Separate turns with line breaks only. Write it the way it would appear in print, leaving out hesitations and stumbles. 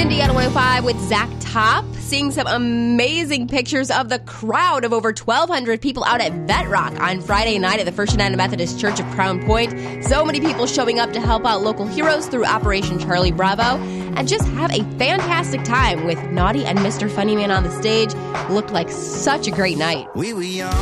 Cindy on 105 with Zach Top, seeing some amazing pictures of the crowd of over 1,200 people out at Vet Rock on Friday night at the First United Methodist Church of Crown Point. So many people showing up to help out local heroes through Operation Charlie Bravo and just have a fantastic time with Naughty and Mr. Funnyman on the stage. Looked like such a great night.